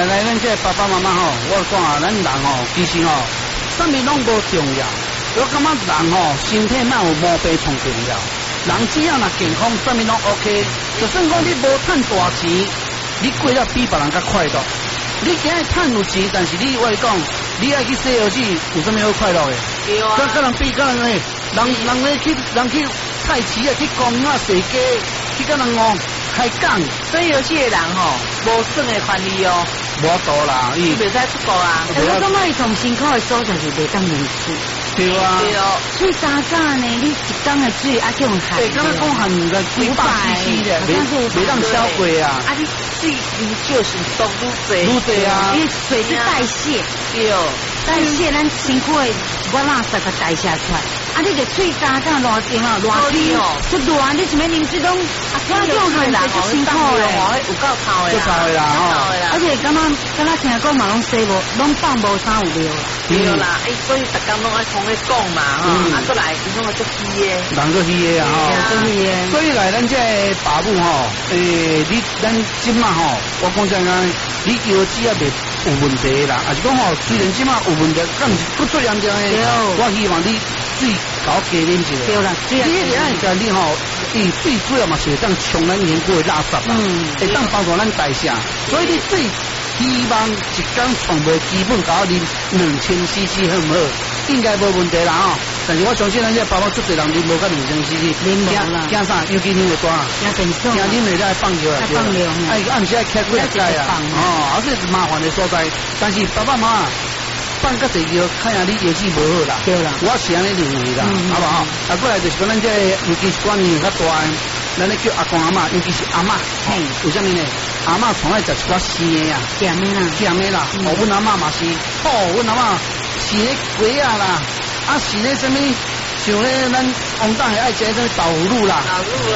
来，咱这爸爸妈妈吼，我讲啊，咱人吼，其实吼，什么拢无重要。我感觉人吼，身体哪有毛病从重要。人只要若健康，什么拢 OK。就算讲你无赚大钱，你过了比别人较快乐。你今日赚有钱，但是你我讲，你爱去洗耳机，有什么好快乐的？ 对啊。 跟人比，跟人诶，人去菜市啊，去公园啊，洗街，去跟人哦开讲。 所以有些人吼，无算的权利哦。 无多啦， 伊袂使出国啊。 我感觉伊从辛苦的所在是袂当用水。 对啊。 对哦。 水渣渣呢，你一缸的水啊叫人含。 对，刚才讲含个几百 CC 的，袂当消过啊。 啊，你水你就是多愈济。 愈济啊。 因为水是代谢。 对。 代谢咱身躯的我垃圾给代谢出来。啊，你个水渣渣偌重啊，偌低哦，出热，你什么啉水拢啊，我叫含水就辛苦诶， 有够臭诶， 够臭诶啦， 而且刚刚听讲嘛，拢洗无，拢放无啥有料。 对啦，所以逐工拢爱同你讲嘛，吼，啊，过来伊拢做虚诶， 人做虚诶啊， 做虚诶。 所以来咱这爸母吼，你咱今嘛吼，我讲真啊，你腰子啊袂有问题啦，还是讲吼，虽然今嘛有问题，但是不做严重诶，我希望你水搞加啉一下。 对啦， 第一点个你吼，伊水主要嘛是当冲咱年过的垃圾啦，会当帮助咱代谢，所以你水希望一天从无基本搞啉2000 CC 好唔好？应该无问题啦吼。但是我相信咱这爸爸出侪人啉无到2000 CC，惊啥？尤其啉会大， 惊变瘦， 惊啉会来放尿啊， 放尿， 按时爱开几日啊，而且是麻烦的所在。但是爸爸妈妈。放个这个，看下你业绩无好啦。 对啦， 我是安尼认为啦，好不好？啊，过来就是讲咱这，尤其是观念较大，咱咧叫阿公阿妈，尤其是阿妈，为什么呢？阿妈从来食一寡生的呀， 咸的啦， 咸的啦。哦，阮阿妈嘛是，阮阿妈是咧鸡啊啦，啊是咧什么？像咧咱王党也爱食迄种豆腐乳啦，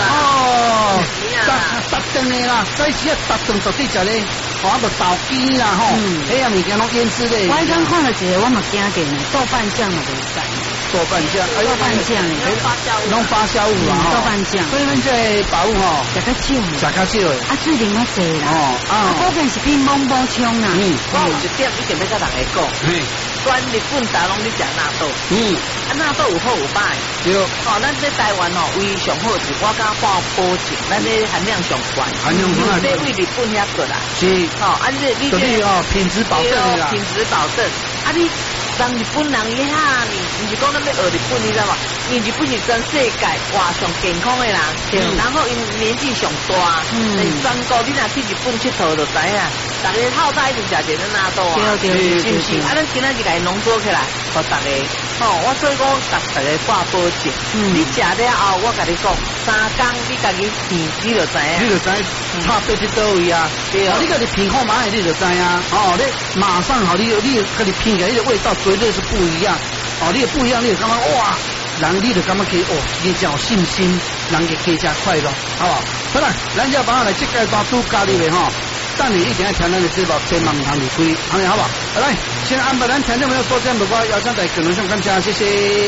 特定的啦，在时啊特定绝对食咧。我个豆鸡啦吼，迄样物件拢腌制咧。 我刚看了一个，我嘛惊着呢，豆瓣酱嘛袂使。 豆瓣酱， 豆瓣酱， 拢发酵物啦吼。 豆瓣酱， 所以咱这宝物吼， 食较少， 食较少诶。 啊，水啉较济啦。保健食品补充啦。 我有一点一定要甲大家讲。全日本大拢咧食纳豆。纳豆有好有歹。 对。 咱在台湾唯一上好是我甲看保证，咱咧含量上悬。 含量上悬。 这为日本遐过来。 是。你品质保证的啦。 品质保证。啊，你人日本人伊遐呢，毋是讲咱要学日本，你知道嘛？因为日本是全世界活上健康的人，然后因年纪上大，全国你若去日本佚佗就知影，大家透早一定食一个纳豆啊，是不是？啊，咱今仔日甲伊浓缩起来，互大家。我所以讲，大家挂保证。你食了后，我甲你讲，3天你家己闻，你就知影。 你就知差别伫倒位啊？对啊。你家己闻看嘛，你就知影。你马上你家己闻起来，你的味道绝对是不一样。你也不一样，你就感觉哇，人你就感觉去你真有信心，人就更加快乐，好不好？好啦，咱就把来这个大都教你的哈。但你一定要听咱的节目，千万唔通离开，好唔好？好来，先安排咱听众朋友收听，不过要上台可能上感谢，谢谢。